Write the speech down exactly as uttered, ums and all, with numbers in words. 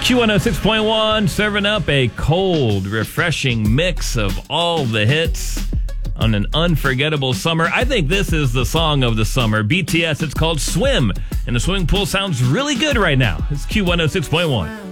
Q one oh six point one, serving up a cold, refreshing mix of all the hits on an unforgettable summer. I think this is the song of the summer. B T S, it's called Swim, and the swimming pool sounds really good right now. It's Q one oh six point one.